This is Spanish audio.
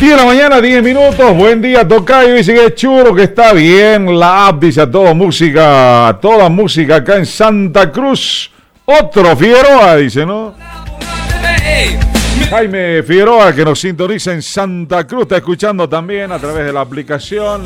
10 de la mañana, 10 minutos. Buen día, tocayo. Dice que churro, que está bien. La app dice a toda música acá en Santa Cruz. Otro Figueroa, dice, ¿no? Jaime Figueroa, que nos sintoniza en Santa Cruz, está escuchando también a través de la aplicación.